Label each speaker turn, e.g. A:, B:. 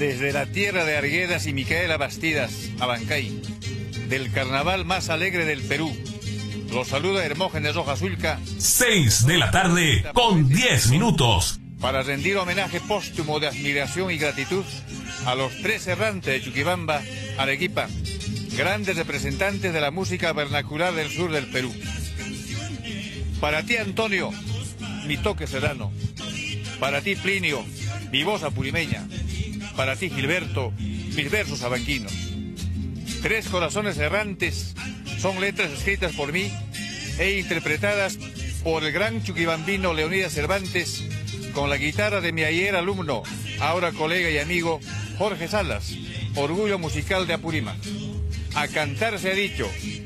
A: Desde la tierra de Arguedas y Micaela Bastidas, Abancay, del carnaval más alegre del Perú, los saluda Hermógenes Rojas Ulca.
B: 6 de la tarde con 10 minutos.
A: Para rendir homenaje póstumo de admiración y gratitud a los 3 errantes de Chuquibamba, Arequipa, grandes representantes de la música vernacular del sur del Perú. Para ti, Antonio, mi toque serrano. Para ti, Plinio, mi voz apurimeña. Para ti, Gilberto, mis versos abanquinos. 3 corazones errantes son letras escritas por mí e interpretadas por el gran chuquibambino Leonidas Cervantes con la guitarra de mi ayer alumno, ahora colega y amigo, Jorge Salas, orgullo musical de Apurímac. A cantar se ha dicho,